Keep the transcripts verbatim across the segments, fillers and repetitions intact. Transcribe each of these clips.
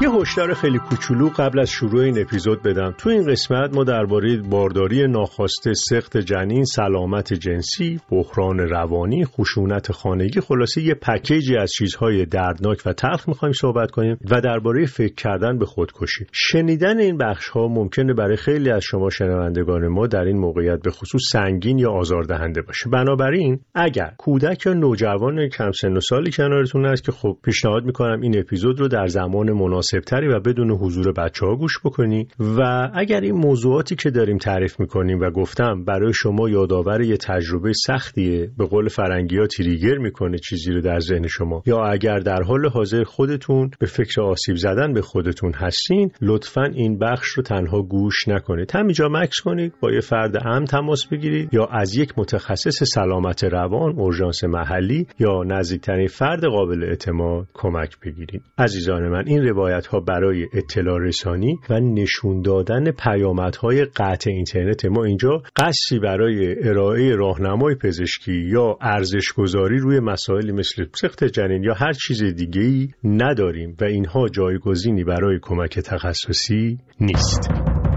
یه هشدار خیلی کوچولو قبل از شروع این اپیزود بدم. تو این قسمت ما درباره بارداری ناخواسته، سقط جنین، سلامت جنسی، بحران روانی، خشونت خانگی، خلاصه یه پکیجی از چیزهای دردناک و تلخ می‌خوایم صحبت کنیم و درباره فکر کردن به خودکشی. شنیدن این بخش‌ها ممکنه برای خیلی از شما شنوندگان ما در این موقعیت به خصوص سنگین یا آزاردهنده باشه. بنابراین اگر کودک یا نوجوان کم سن و سالی کنارتون هست که خب پیشنهاد می‌کنم این اپیزود رو در زمان مناسبتری و بدون حضور بچه‌ها گوش بکنی و اگر این موضوعاتی که داریم تعریف می‌کنیم و گفتم برای شما یادآور یه تجربه سختیه، به قول فرنگی‌ها تریگر می‌کنه چیزی رو در ذهن شما، یا اگر در حال حاضر خودتون به فکر آسیب زدن به خودتون هستین، لطفاً این بخش رو تنها گوش نکنید. همینجا مکس کنید، با یه فرد امن تماس بگیرید یا از یک متخصص سلامت روان، اورژانس محلی یا نزدیکترین فرد قابل اعتماد کمک بگیرید. عزیزان من، این روایت ها برای اطلاع رسانی و نشون دادن پیامدهای قطع اینترنت. ما اینجا قصدی برای ارائه راهنمای پزشکی یا ارزش گذاری روی مسائلی مثل سقط جنین یا هر چیز دیگه‌ای نداریم و اینها جایگزینی برای کمک تخصصی نیست.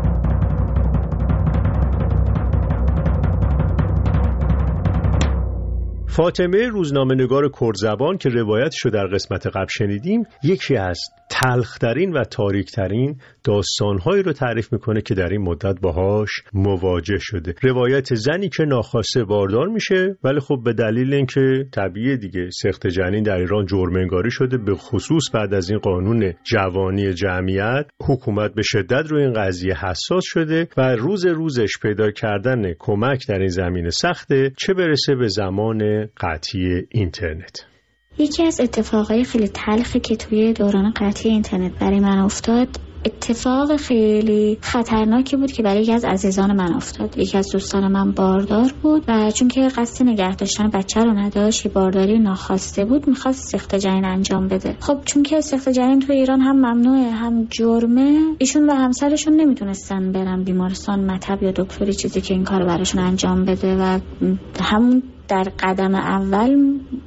فاطمه، روزنامه‌نگار کردزبان که روایتش رو در قسمت قبل شنیدیم، یکی از تلخترین و تاریکترین داستان‌هایی رو تعریف میکنه که در این مدت باهاش مواجه شده. روایت زنی که ناخواسته باردار میشه، ولی خب به دلیل اینکه طبیعیه دیگه سقط جنین در ایران جرم انگاری شده، به خصوص بعد از این قانون جوانی جمعیت، حکومت به شدت روی این قضیه حساس شده و روز روزش پیدا کردن کمک در این زمینه سخته، چه برسه به زمان قطعی اینترنت. یکی از اتفاقای خیلی تلخی که توی دوران قطعی اینترنت برای من افتاد، اتفاق خیلی خطرناکی بود که برای یکی از عزیزان من افتاد. یکی از دوستان من باردار بود و چون که قصد نگه داشتن بچه رو نداشت، یه بارداری ناخواسته بود، میخواست سقط جنین انجام بده. خب چون که سقط جنین توی ایران هم ممنوعه هم جرمه، ایشون و همسرشون نمیتونستن برن بیمارستان، مطب یا دکتری چیزی که این کار براشون انجام بده و همون در قدم اول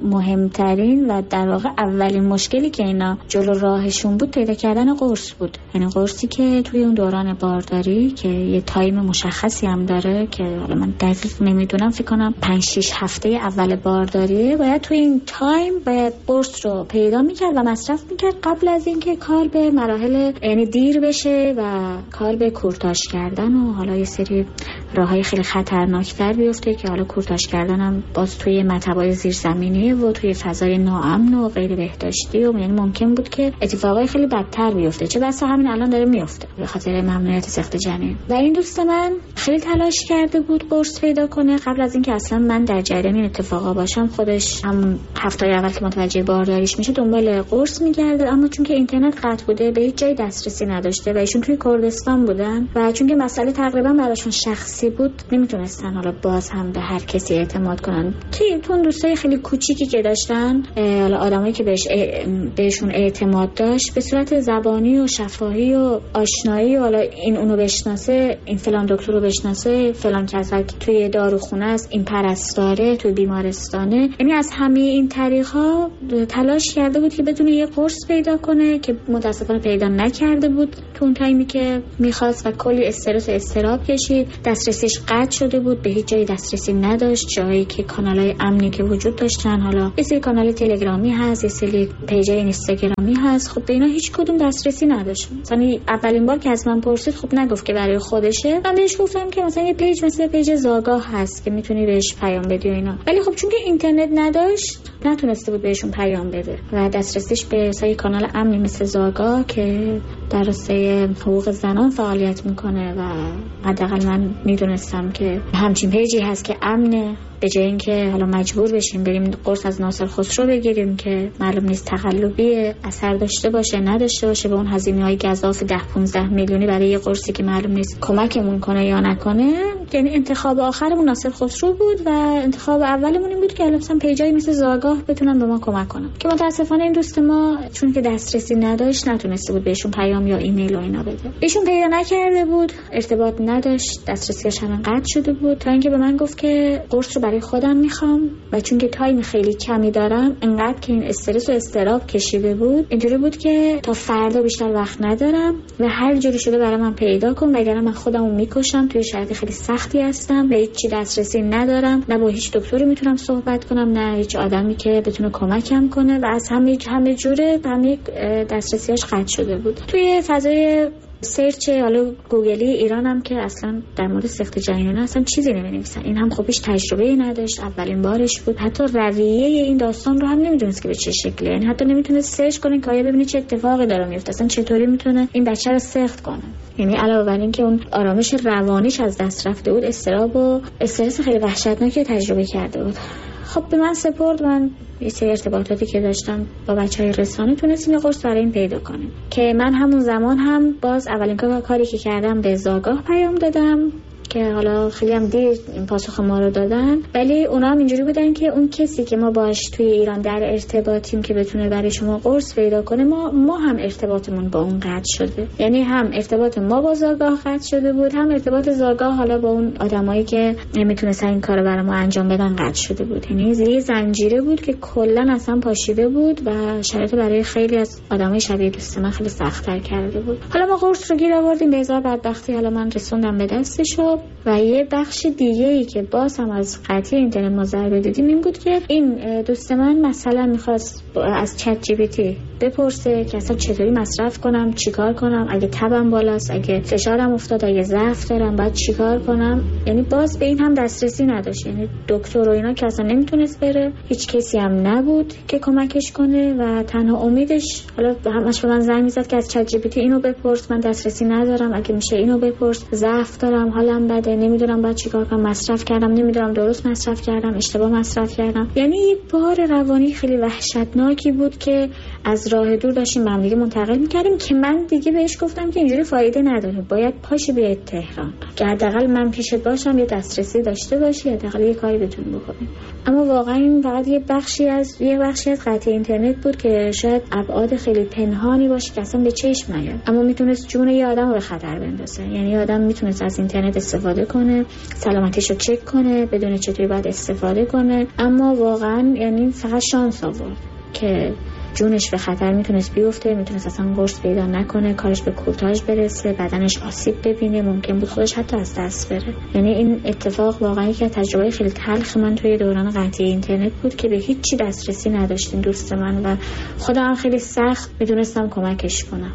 مهمترین و در واقع اولین مشکلی که اینا جلو راهشون بود پیدا کردن قرص بود. یعنی قرصی که توی اون دوران بارداری که یه تایم مشخصی هم داره که حالا من دقیق نمیدونم، فکر کنم پنج شش هفته اول بارداری باید توی این تایم باید قرص رو پیدا میکرد و مصرف میکرد قبل از اینکه کار به مراحل یعنی دیر بشه و کار به کورتاژ کردن و حالا یه سری راههای خیلی خطرناکتر بیفته که حالا کورتاژ کردن هم باز توی مطب‌های زیرزمینی و توی فضای ناامن و غیر بهداشتی و یعنی ممکن بود که اتفاقای خیلی بدتر بیفته، چه بسا همین الان داره میفته به خاطر ممنوعیت سقط جنین. و این دوست من خیلی تلاش کرده بود قرص پیدا کنه قبل از اینکه اصلا من در جریان این اتفاقا باشم. خودش هم هفته‌های اول که متوجه بارداریش میشه دنبال قرص میگرده، اما چون که اینترنت قطع بوده به هیچ جای دسترسی نداشته و ایشون توی کردستان بودن و چون که مسئله تقریبا براشون شخصی بود نمیتونستن حالا باز هم به هر کسی اعتماد کنن. توی اون دوستای خیلی کوچیکی که داشتن، حالا آدمایی که بهش بهشون اعتماد داشت، به صورت زبانی و شفاهی و آشنایی، حالا این اونو بشناسه، این فلان دکتر رو بشناسه، فلان کسی که توی داروخونه است، این پرستاره توی بیمارستانه، یعنی از همه این طریق‌ها تلاش کرده بود که بتونه یه قرص پیدا کنه که متأسفانه پیدا نکرده بود تو اون تایمی که می‌خواست و کلی استرس و استراب کشید. دسترسیش قطع شده بود، به هیچ جای دسترسی نداشت، جایی که کانال‌های امنی که وجود داشتن، حالا یه سری کانال تلگرامی هست، یه سری پیجای اینستاگرامی هست، خب به اینا هیچ کدوم دسترسی نداشت. مثلا اولین بار که از من پرسید خب نگفت که برای خودشه، من بهش گفتم که مثلا یه پیج مثل پیج زاگاه هست که میتونی بهش پیام بدی و اینا، ولی خب چون که اینترنت نداشت نتونسته بود بهشون پیام بده و دسترسیش به مثلا کانال امنی مثل زاگاه که در راسته حقوق زنان فعالیت میکنه و حداقل من میدونستم که همچین پیجی هست که امنه، به جای اینکه حالا مجبور بشیم بریم قرص از ناصر خسرو بگیریم که معلوم نیست تقلبی اثر داشته باشه نداشته باشه، به اون هزینه‌های گزاف ده پانزده میلیونی برای یه قرصی که معلوم نیست کمکمون کنه یا نکنه. یعنی انتخاب آخرمون ناصر خسرو بود و انتخاب اولمون این بود که مثلا پیجای مثل زاگاه بتونن به ما کمک کنن، که متاسفانه این دوست ما چون که دسترسی نداشت نتونسته بود بهشون پیام یا ایمیل و اینا بده. ایشون پیدا نکرده بود، ارتباط نداشت، دسترسیش هم قطع شده بود، تا اینکه به من گفت که قرص رو برای خودم میخوام و چون که تایم خیلی کمی دارم، انقدر که این استرس و اضطراب کشیده بود، اینجوری بود که تا فردا بیشتر وقت ندارم و هر جوری شده برای من پیدا کن، وگرنه من خودمو میکشم. توی شرایط خیلی سختی هستم، به هیچ چی دسترسی ندارم، نه با هیچ دکتری میتونم صحبت کنم، نه هیچ آدمی که بتونه کمکم کنه و از همه همه جوره همه دسترسیاش قطع شده بود. توی فضای سرچ حالا گوگلی ایرانم که اصلا در مورد سقط جنین اصلا چیزی نمی‌نویسن. این هم خب هیچ تجربه‌ای نداشت، اولین بارش بود، حتی رویه این داستان رو هم نمی‌دونست که به چه شکلیه، یعنی حتی نمی‌تونست سرچ کنه که آیا ببینه چه اتفاقی داره میفته، اصلا چطوری میتونه این بچه رو سقط کنه. یعنی علاوه بر این که اون آرامش روانیش از دست رفته بود، استراب و استرس خیلی وحشتناکی تجربه کرده بود. خب به من سپرد، من یه سری ارتباطاتی که داشتم با بچهای رسانه تونستیم قرص برای این پیدا کنیم که من همون زمان هم باز اولین کاری که کردم به زاگاه پیام دادم که حالا خیلی هم دیر این پاسخ ما رو دادن، ولی اونا هم اینجوری بودن که اون کسی که ما باش توی ایران در ارتباطیم که بتونه برای شما قرص پیدا کنه، ما ما هم ارتباطمون با اون قطع شده. یعنی هم ارتباط ما با زاگاه قطع شده بود، هم ارتباط زاگاه حالا با اون آدمایی که نمیتونستن این کارو برای ما انجام بدن قطع شده بود. یعنی یه زنجیره بود که کلا اصلا پاشیده بود و شرایط برای خیلی از آدمای شبیه دوست من خیلی سخت‌تر کرده بود. حالا ما قرص رو گیر آوردیم، به هزار بدبختی حالا من رسوندم به دستش و یه بخش دیگه ای که باز هم از قطعی اینترنت ما ضربه دیدیم این بود که این دوست من مثلا میخواست از چت جی پی تی بپرسه که اصلا چطوری مصرف کنم، چیکار کنم، اگه تبم بالاست، اگه فشارم افتاد، اگه ضعف دارم باید چیکار کنم. یعنی باز به این هم دسترسی نداشت، یعنی دکتر و اینا که اصلا نمیتونست بره، هیچ کسی هم نبود که کمکش کنه و تنها امیدش حالا همش به من زنگ میزد که از چت جی پی تی اینو بپرس، من دسترسی ندارم، اگه میشه اینو بپرس، ضعف دارم، حالم بده، نمیدونم باید چیکار کنم، مصرف کردم نمیدونم درست مصرف کردم، اشتباه مصرف کردم. یعنی یه بار روانی خیلی وحشتناکی بود که از راه دور داشتیم به هم دیگه منتقل می‌کردیم که من دیگه بهش گفتم که اینجوری فایده نداره، باید پاشی بیای تهران که حداقل من پیشت باشم، یه دسترسی داشته باشی، حداقل یه کاری بتونی بکنی. اما واقعا این فقط یه بخشی از یه بخشی از قطع اینترنت بود که شاید ابعاد خیلی پنهانی باشه که اصلا به چشم نیاد، اما میتونست جون یه آدم رو به خطر بندازه. یعنی آدم میتونست از اینترنت استفاده کنه، سلامتیشو چک کنه، بدون چطوری باید استفاده کنه، اما واقعا یعنی فقط شانس آورد که جونش به خطر میتونست بیفته، میتونست اصلا قرص پیدا نکنه، کارش به کورتاژ برسه، بدنش آسیب ببینه، ممکن بود خودش حتی از دست بره. یعنی این اتفاق واقعا یک تجربه خیلی تلخ من توی دوران قطعی اینترنت بود که به هیچ چی دسترسی نداشتین دوست من و خودم خیلی سخت میتونستم کمکش کنم.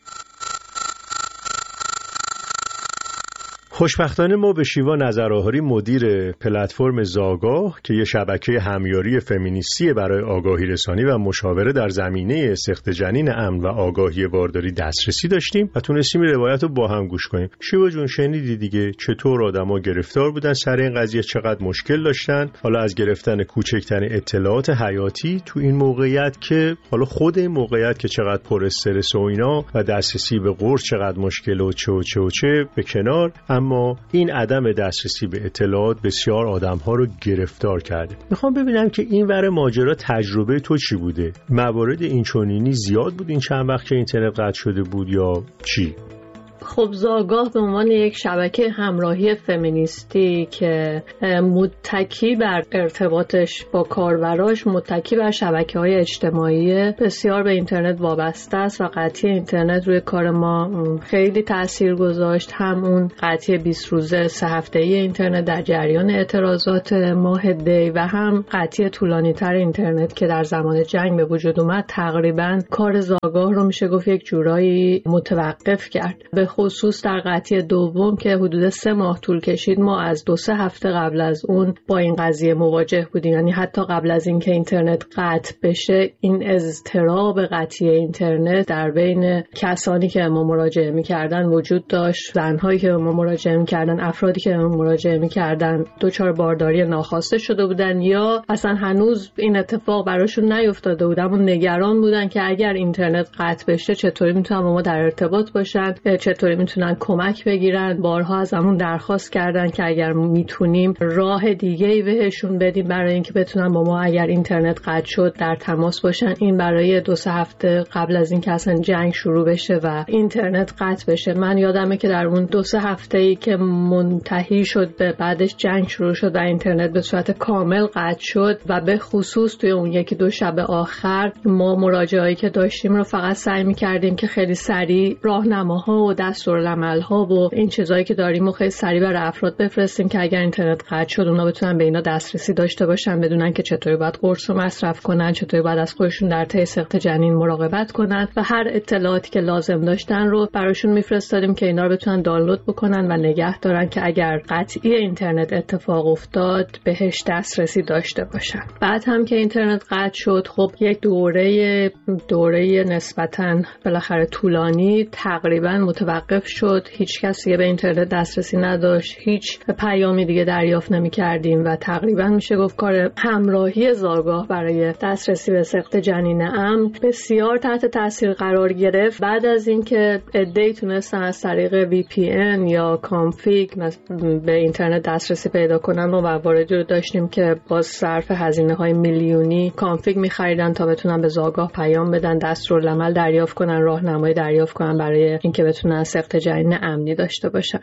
خوشبختانه ما به شیوا نظرآهاری مدیر پلتفرم زاگاه که یه شبکه همیاری فمینیستی برای آگاهی رسانی و مشاوره در زمینه سقط جنین امن و آگاهی بارداری دسترسی داشتیم و تونستیم روایت رو با هم گوش کنیم. شیوا جون شنیدی دیگه چطور آدما گرفتار بودن سر این قضیه، چقدر مشکل داشتن، حالا از گرفتن کوچکترین اطلاعات حیاتی تو این موقعیت که حالا خود این موقعیت که چقدر پر استرس و اینا و دسترسی به قرص چقدر مشکل و چه و چه و چه به کنار، اما این عدم دسترسی به اطلاعات بسیار آدم‌ها رو گرفتار کرده. میخوام ببینم که این ور ماجرا تجربه تو چی بوده؟ موارد اینچنینی زیاد بود این چند وقت که اینترنت قطع شده بود یا چی؟ خب زاگاه به عنوان یک شبکه همراهی فمینیستی که متکی بر ارتباطش با کاربراش متکی بر شبکه‌های اجتماعی بسیار به اینترنت وابسته است و قطعی اینترنت روی کار ما خیلی تأثیر گذاشت. هم اون قطعی بیست روزه سه هفته‌ای اینترنت در جریان اعتراضات ماه دی و هم قطعی طولانی‌تر اینترنت که در زمان جنگ به وجود اومد تقریباً کار زاگاه رو میشه گفت یک جورایی متوقف کرد. به خصوص در قطعی دوم که حدود سه ماه طول کشید، ما از دو سه هفته قبل از اون با این قضیه مواجه بودیم. یعنی حتی قبل از اینکه اینترنت قطع بشه این اضطراب قطعی اینترنت در بین کسانی که ما مراجعه می‌کردن وجود داشت، زن‌هایی که ما مراجعه می‌کردن، افرادی که ما مراجعه می‌کردن دچار بارداری ناخواسته شده بودن یا اصلا هنوز این اتفاق براشون نیفتاده بود اما نگران بودن که اگر اینترنت قطع بشه چطوری میتونن با ما در ارتباط باشن، چطور چطوری میتونن کمک بگیرن. بارها از همون درخواست کردن که اگر میتونیم راه دیگه‌ای بهشون بدیم برای اینکه بتونن با ما اگر اینترنت قطع شد در تماس باشن. این برای دو سه هفته قبل از اینکه اصلا جنگ شروع بشه و اینترنت قطع بشه. من یادمه که در اون دو سه هفته‌ای که منتهی شد به بعدش جنگ شروع شد و اینترنت به صورت کامل قطع شد و به خصوص توی اون یکی دو شب آخر ما مراجعه‌ای که داشتیم رو فقط سعی می‌کردیم که خیلی سریع راهنماها و دستورالعمل‌ها و این چیزایی که داریم و خیلی سریع برای افراد بفرستیم که اگر اینترنت قطع شد اونا بتونن به اینا دسترسی داشته باشن، بدونن که چطوری باید قرص رو مصرف کنن، چطوری باید از خودشون در طی سقط جنین مراقبت کنن و هر اطلاعاتی که لازم داشتن رو براشون میفرستادیم که اینا رو بتونن دانلود بکنن و نگه دارن که اگر قطعی اینترنت اتفاق افتاد بهش دسترسی داشته باشن. بعد هم که اینترنت قطع شد خب یک دوره دوره نسبتاً بالاخره طولانی تقریباً متوقف شد. هیچ کسی به اینترنت دسترسی نداشت، هیچ پیامی دیگه دریافت نمی‌کردیم و تقریباً میشه گفت کار همراهی زاگاه برای دسترسی به سقط جنین امن بسیار تحت تاثیر قرار گرفت. بعد از اینکه عده‌ای تونستن از طریق وی پی ان یا کانفیگ به اینترنت دسترسی پیدا کنن و مواردی رو داشتیم که باز صرف هزینه‌های میلیونی کانفیگ می‌خریدن تا بتونن به زاگاه پیام بدن، دستورالعمل دریافت کنن، راهنمایی دریافت کنن برای اینکه بتونن سقط جنین امنی داشته باشن.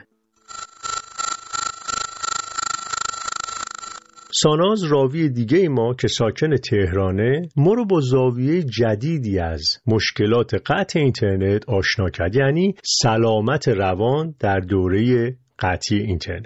ساناز راوی دیگه ما که ساکن تهرانه ما رو با زاویه جدیدی از مشکلات قطع اینترنت آشنا کرد، یعنی سلامت روان در دوره قطعی اینترنت.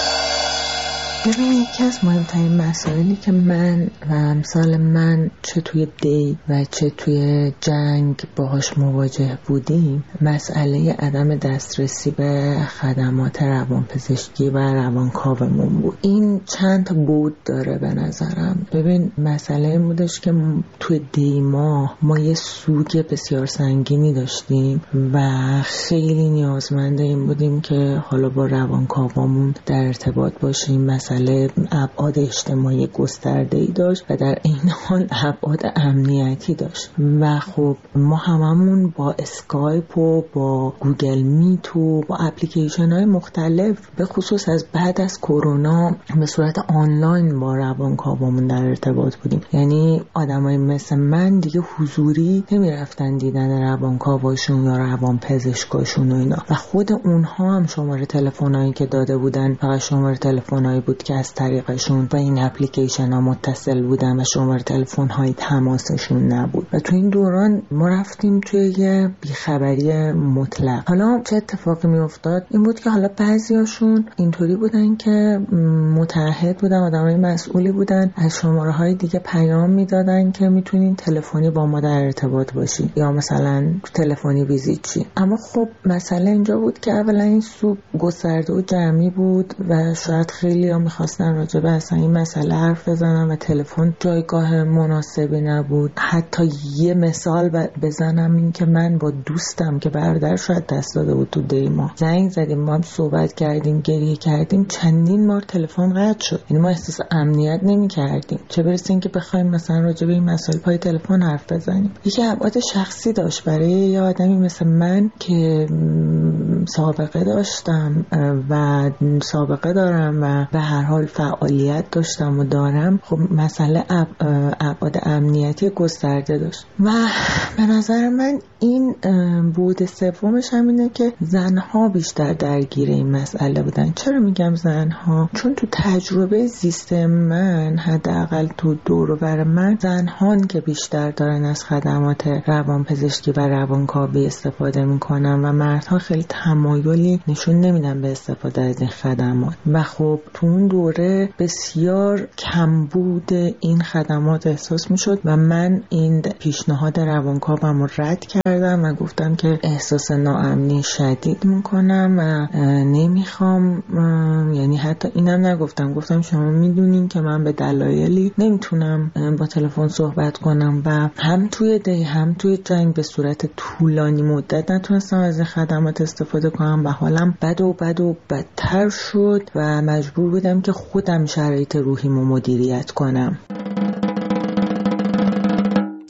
ببین یکی از مهمترین مسائلی که من و امثال من چه توی دی و چه توی جنگ باهاش مواجه بودیم مسئله عدم دسترسی به خدمات روانپزشکی و روانکاومون بود. این چند تا بود داره به نظرم. ببین مسئله این بودش که توی دی ماه ما یه سوگ بسیار سنگینی داشتیم و خیلی نیازمند این بودیم که حالا با روانکاومون در ارتباط باشیم. مسئله ابعاد اجتماعی گسترده‌ای داشت و در این حال ابعاد امنیتی داشت و خب ما هممون با اسکایپ و با گوگل میت و با اپلیکیشن های مختلف به خصوص از بعد از کرونا به صورت آنلاین با روانکاومون در ارتباط بودیم. یعنی آدمای مثل من دیگه حضوری نمیرفتن دیدن روانکاوشون یا روانپزشکاشون و اینا و خود اونها هم شماره تلفنایی که داده بودن فقط شماره تلفنایی بود که از طریقشون با این اپلیکیشن ها متصل بودن و شماره تلفن های تماسشون نبود و تو این دوران ما رفتیم توی یه بیخبری مطلق. حالا چه اتفاقی می افتاد این بود که حالا بعضیاشون اینطوری بودن که متعهد بودن، آدمای مسئولی بودن، از شماره های دیگه پیام میدادن که میتونین تلفنی با ما در ارتباط باشین یا مثلا تلفنی ویزیت چی. اما خب مسئله اینجا بود که اولا این سوگ گسترده و جمعی بود و شاید خیلی ها میخواستن راجع به اصلا این مسئله حرف بزنن و تلفن جایگاه مناسبی نبود. حتی یه مثال بزنم این که من با دوستم که برادر شاید دست داده بود تو دیما زنگ زدیم، ما هم صحبت کردیم، گریه کردیم، چندین بار تلفن قطع شد. یعنی ما احساس امنیت نمی کردیم، چه برسه این که بخوایم مثلا راجع به این مسائل پای تلفن حرف بزنیم. یکی ابعاد شخصی داشت برای یه آدمی مثل من که سابقه داشتم و سابقه دارم و به هر حال فعالیت داشتم و دارم. خب مسئله ابعاد امنیتی گسترده داشت و به نظر من این بود سومش هم اینه که زنها بیشتر درگیر این مسئله بودن. چرا میگم زنها؟ چون تو تجربه زیست من حداقل تو دور و بر من زنهان که بیشتر دارن از خدمات روانپزشکی و روانکاوی استفاده میکنن و مردها خیلی تمایلی نشون نمیدن به استفاده از این خدمات و خب تو اون دوره بسیار کمبود این خدمات احساس میشد و من این پیشنهاد روانکاوم رو رد کردم و گفتم که احساس ناامنی شدید میکنم و نمیخوام، یعنی حتی اینم نگفتم، گفتم شما میدونین که من به دلایلی نمیتونم با تلفن صحبت کنم و هم توی دی هم توی جنگ به صورت طولانی مدت نتونستم از این خدمات استفاده کنم و حالم بد و بد و بدتر شد و مجبور بودم که خودم شرایط روحیمو مدیریت کنم.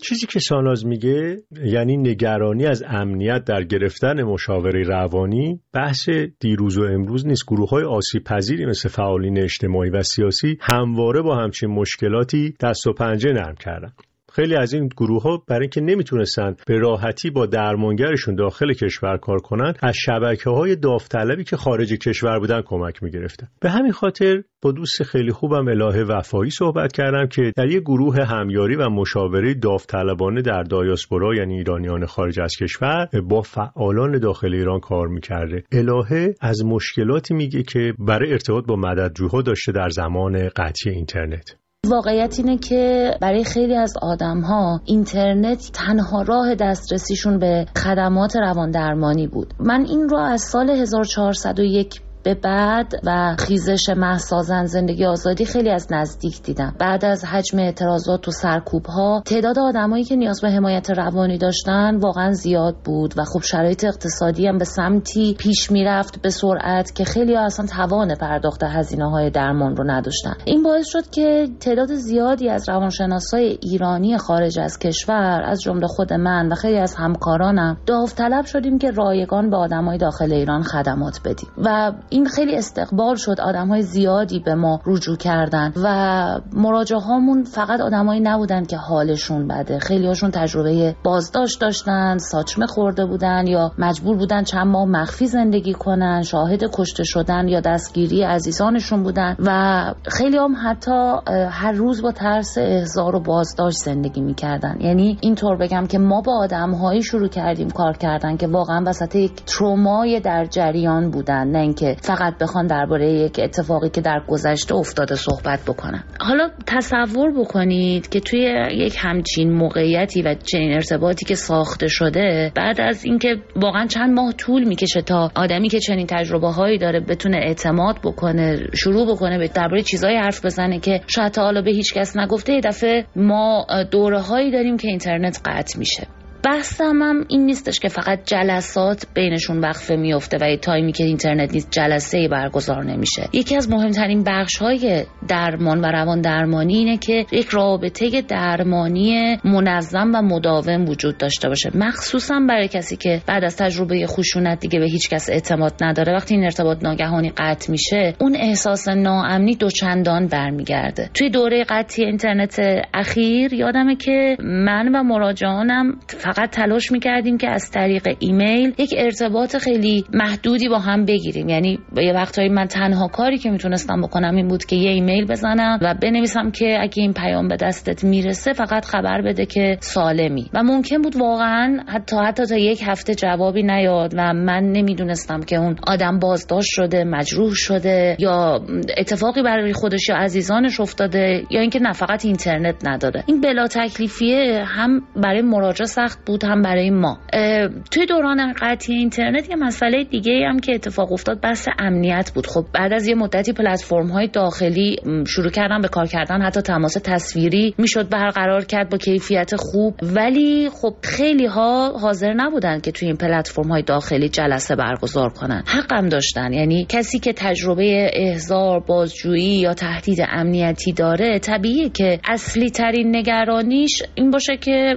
چیزی که ساناز میگه یعنی نگرانی از امنیت در گرفتن مشاوره روانی بحث دیروز و امروز نیست. گروه‌های آسیب پذیری مثل فعالین اجتماعی و سیاسی همواره با همچین مشکلاتی دست و پنجه نرم کردن. خیلی از این گروه‌ها برای اینکه نمیتونستن به راحتی با درمانگرشون داخل کشور کار کنن، از شبکه‌های داوطلبی که خارج کشور بودن کمک می‌گرفتن. به همین خاطر با دوست خیلی خوبم الهه وفایی صحبت کردم که در یک گروه همیاری و مشاوره داوطلبانه در دایاسپورا یعنی ایرانیان خارج از کشور با فعالان داخل ایران کار می‌کرده. الهه از مشکلاتی میگه که برای ارتباط با مددجوها داشته در زمان قطعی اینترنت. واقعیت اینه که برای خیلی از آدم‌ها اینترنت تنها راه دسترسیشون به خدمات رواندرمانی بود. من این رو از سال هزار و چهارصد و یک به بعد و خیزش مهسا زن زندگی آزادی خیلی از نزدیک دیدم. بعد از حجم اعتراضات و سرکوب‌ها تعداد آدمایی که نیاز به حمایت روانی داشتن واقعا زیاد بود و خب شرایط اقتصادی هم به سمتی پیش میرفت به سرعت که خیلی ها اصلا توان پرداخت هزینه‌های درمان رو نداشتن. این باعث شد که تعداد زیادی از روانشناسای ایرانی خارج از کشور از جمله خود من و خیلی از همکارانم داوطلب شدیم که رایگان به آدمای داخل ایران خدمات بدیم و این خیلی استقبال شد. آدم‌های زیادی به ما رجوع کردن و مراجعه هامون فقط آدمایی نبودن که حالشون بده. خیلی هاشون تجربه بازداشت داشتن، ساچمه خورده بودن یا مجبور بودن چند ماه مخفی زندگی کنن، شاهد کشته شدن یا دستگیری عزیزانشون بودن و خیلی هم حتی هر روز با ترس احضار و بازداشت زندگی می‌کردن. یعنی اینطور بگم که ما با آدم‌هایی شروع کردیم کار کردن که واقعا وسط یک ترومای در جریان بودن، نه اینکه فقط بخوان درباره یک اتفاقی که در گذشته افتاده صحبت بکنن. حالا تصور بکنید که توی یک همچین موقعیتی و چنین ارتباطی که ساخته شده، بعد از اینکه واقعا چند ماه طول میکشه تا آدمی که چنین تجربه هایی داره بتونه اعتماد بکنه، شروع بکنه به درباره چیزای حرف بزنه که شاید تا حالا به هیچ کس نگفته، یه دفعه ما دوره هایی داریم که اینترنت قطع میشه. بحثم هم این نیستش که فقط جلسات بینشون وقفه میفته و یه تایمی که اینترنت نیست جلسه‌ای برگزار نمیشه. یکی از مهمترین بخش‌های درمان و روان درمانی اینه که یک رابطه درمانی منظم و مداوم وجود داشته باشه، مخصوصا برای کسی که بعد از تجربه خشونت دیگه به هیچ کس اعتماد نداره. وقتی این ارتباط ناگهانی قطع میشه، اون احساس ناامنی دوچندان برمیگرده. توی دوره قطعی اینترنت اخیر یادمه که من و مراجعانم فقط تلاش میکردیم که از طریق ایمیل یک ارتباط خیلی محدودی با هم بگیریم. یعنی یه وقتایی من تنها کاری که میتونستم بکنم این بود که یه ایمیل بزنم و بنویسم که اگه این پیام به دستت میرسه فقط خبر بده که سالمی. و ممکن بود واقعا حتی حتی تا یک هفته جوابی نیاد و من نمیدونستم که اون آدم بازداشت شده، مجروح شده یا اتفاقی برای خودش یا عزیزانش افتاده یا اینکه نه فقط اینترنت نداره. این بلا تکلیفیه هم برای مراجعه سخت بود هم برای ما. توی دوران قطعی اینترنت یه مسئله دیگه هم که اتفاق افتاد بحث امنیت بود. خب بعد از یه مدتی پلتفرم‌های داخلی شروع کردن به کار کردن، حتی تماس تصویری میشد برقرار کرد با کیفیت خوب، ولی خب خیلی ها حاضر نبودن که توی این پلتفرم‌های داخلی جلسه برگزار کنن. حقم داشتن. یعنی کسی که تجربه احضار، بازجویی یا تهدید امنیتی داره، طبیعیه که اصلی ترین نگرانیش این باشه که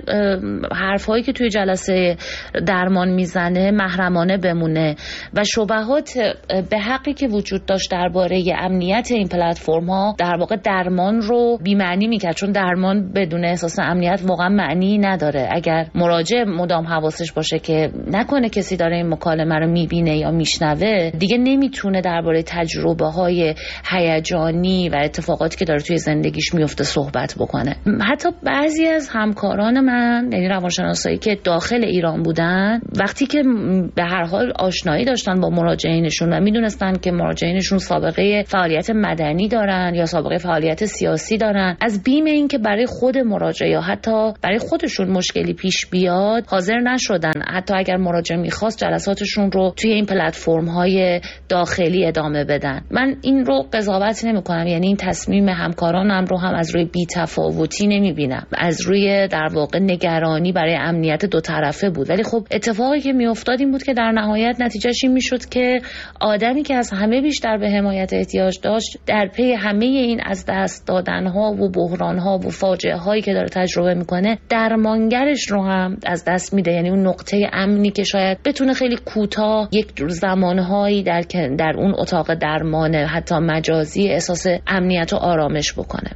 حرفایی که توی جلسه درمان میزنه محرمانه بمونه و شبهات به حقی که وجود داشت درباره امنیت این پلتفرم ها در واقع درمان رو بی‌معنی میکرد، چون درمان بدون احساس امنیت واقعا معنی نداره. اگر مراجع مدام حواسش باشه که نکنه کسی داره این مکالمه رو میبینه یا میشنوه، دیگه نمیتونه درباره تجربه های هیجانی و اتفاقاتی که داره توی زندگیش میفته صحبت بکنه. حتی بعضی از همکاران من، یعنی روانشناسایی که داخل ایران بودن، وقتی که به هر حال آشنایی داشتن با مراجعینشون و میدونستن که مراجعینشون سابقه فعالیت مدنی دارن یا سابقه فعالیت سیاسی دارن، از بیم این که برای خود مراجع یا حتی برای خودشون مشکلی پیش بیاد حاضر نشدن، حتی اگر مراجع میخواست جلساتشون رو توی این پلتفرم های داخلی ادامه بدن. من این رو قضاوت نمی کنم، یعنی این تصمیم همکارانم رو هم از روی بی‌تفاوتی نمیبینم، از روی در واقع نگرانی برای امنیت دو طرفه بود. ولی خب اتفاقی که میافتاد این بود که در نهایت نتیجهش این میشد که آدمی که از همه بیشتر به حمایت احتیاج داشت در پی همه این از دست دادنها و بحرانها و فاجعه هایی که داره تجربه میکنه درمانگرش رو هم از دست میده. یعنی اون نقطه امنی که شاید بتونه خیلی کوتاه یک زمانهایی در در اون اتاق درمان حتی مجازی احساس امنیت و آرامش بکنه.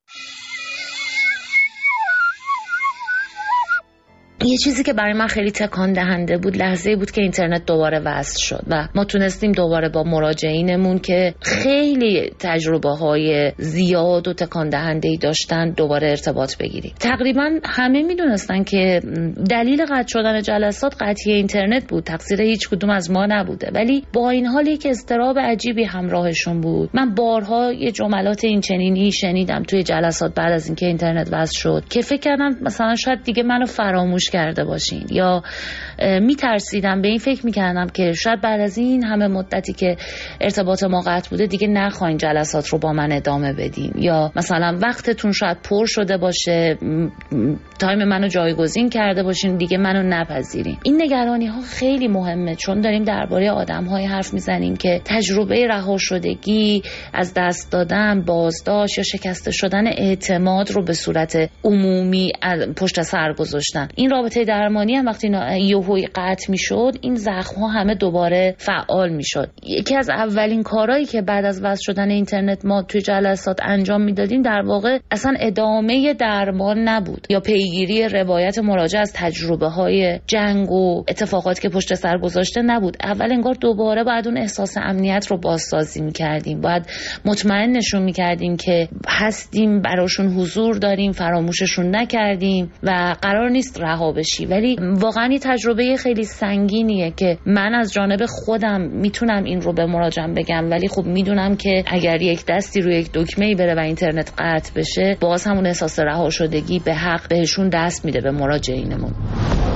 یه چیزی که برای من خیلی تکان دهنده بود لحظه‌ای بود که اینترنت دوباره وصل شد و ما تونستیم دوباره با مراجعینمون که خیلی تجربه‌های زیاد و تکان دهنده‌ای داشتن دوباره ارتباط بگیریم. تقریبا همه میدونستن که دلیل قطع شدن جلسات قطعی اینترنت بود، تقصیر هیچ کدوم از ما نبوده، ولی با این حال یک اضطراب عجیبی همراهشون بود. من بارها یه جملات این چنینی شنیدم توی جلسات بعد از اینکه اینترنت وصل شد که فکر کردم مثلا شاید دیگه منو فراموش کرده باشین، یا میترسیدم، به این فکر میکردم که شاید بعد از این همه مدتی که ارتباط ما قطع بوده دیگه نخواین جلسات رو با من ادامه بدین، یا مثلا وقتتون شاید پر شده باشه، تایم منو جایگزین کرده باشین، دیگه منو نپذیرین. این نگرانی ها خیلی مهمه چون داریم درباره آدم های حرف میزنیم که تجربه رها شدگی، از دست دادن، بازداشت یا شکسته شدن اعتماد رو به صورت عمومی پشت سر گذاشتن. این رابطه درمانی هم وقتی یهویی قطع میشد این زخم ها همه دوباره فعال میشد. یکی از اولین کارهایی که بعد از وصل شدن اینترنت ما توی جلسات انجام میدادیم در واقع اصلا ادامه درمان نبود یا پیگیری روایت مراجع از تجربه های جنگ و اتفاقاتی که پشت سر گذاشته نبود. اول انگار دوباره باید اون احساس امنیت رو بازسازی میکردیم، باید مطمئنشون میکردیم که هستیم، براشون حضور داریم، فراموششون نکردیم و قرار نیست رها بشی. ولی واقعا این تجربه خیلی سنگینیه که من از جانب خودم میتونم این رو به مراجعم بگم، ولی خب میدونم که اگر یک دستی روی یک دکمه‌ای بره و اینترنت قطع بشه باز همون احساس رها شدگی به حق بهشون دست میده، به مراجعینمون.